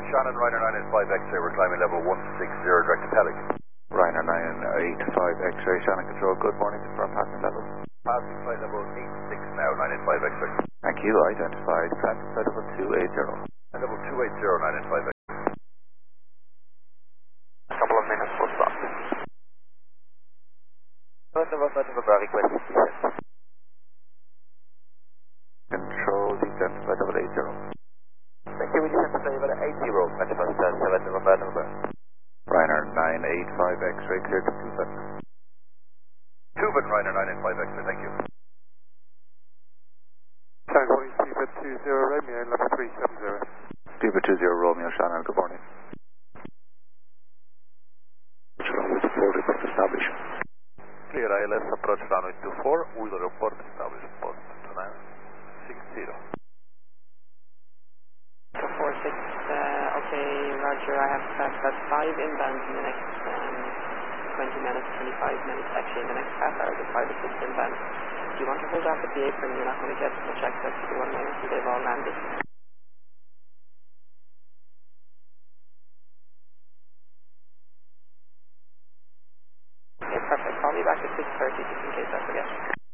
Shannon, Ryder 985 X-ray, we're climbing level 160 direct to Pelic. Ryder 985 X-ray, Shannon Control, good morning, confirm passing level. Passing flight level 86 now, 985 X-ray. Thank you, identified, passing flight level 280. Level 280, 985 X-ray. Couple of minutes, we'll stop. November, request descent. Control, descent, flight level 80. Thank you, we descend to flight level 80, manifest 7 November. Ryder 985 X-ray, clear to Tuban. Tuban, Ryder 985 X-ray, thank you. Tango Steven 20 Romeo, level 370. Steven 20 Romeo, Shannon, good morning. Report established. Clear ILS, approach runway 24, we will report established, post 2960. 446, okay, Roger, I have about 5 inbounds in the next 20 minutes, 25 minutes, actually in the next half hour, there's 5 or 6 inbounds. Do you want to hold off at the apron? You're not going to get much access to the runway until they've all landed. Okay, perfect. Call me back at 6:30 just in case I forget.